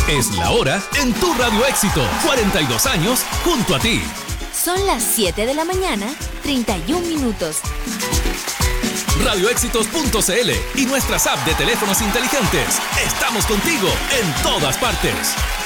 Es la hora en tu Radio Éxito. 42 años junto a ti. Son las 7 de la mañana, 31 minutos. Radioéxitos.cl y nuestras apps de teléfonos inteligentes. Estamos contigo en todas partes.